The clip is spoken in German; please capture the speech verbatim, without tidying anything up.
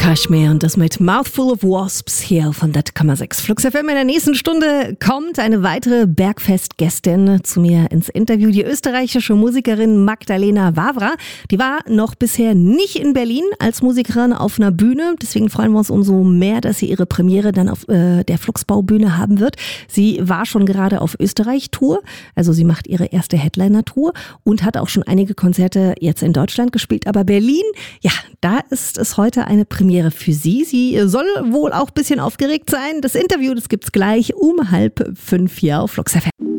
Kashmir und das mit Mouthful of Wasps hier von hundert Komma sechs Flux F M. In der nächsten Stunde kommt eine weitere Bergfest-Gästin zu mir ins Interview, die österreichische Musikerin Magdalena Wawra. Die war noch bisher nicht in Berlin als Musikerin auf einer Bühne, deswegen freuen wir uns umso mehr, dass sie ihre Premiere dann auf äh, der Fluxbau-Bühne haben wird. Sie war schon gerade auf Österreich-Tour, also sie macht ihre erste Headliner-Tour und hat auch schon einige Konzerte jetzt in Deutschland gespielt, aber Berlin, ja, da ist es heute eine Premiere für sie. Sie soll wohl auch ein bisschen aufgeregt sein. Das Interview, das gibt's gleich um halb fünf hier auf Flux F M.